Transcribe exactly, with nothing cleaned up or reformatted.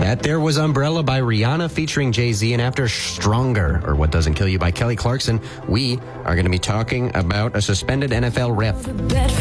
That there was Umbrella by Rihanna featuring Jay-Z, and after Stronger, or What Doesn't Kill You by Kelly Clarkson, we are going to be talking about a suspended N F L ref.